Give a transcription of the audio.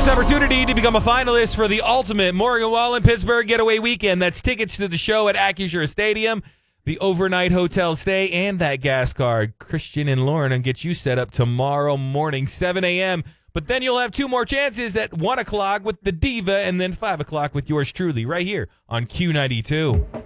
next opportunity to become a finalist for the ultimate Morgan Wallen Pittsburgh Getaway Weekend. That's tickets to the show at Acrisure Stadium, the overnight hotel stay, and that gas card. Christian and Lauren will get you set up tomorrow morning, 7 a.m., but then you'll have two more chances at 1 o'clock with the Diva and then 5 o'clock with yours truly right here on Q92.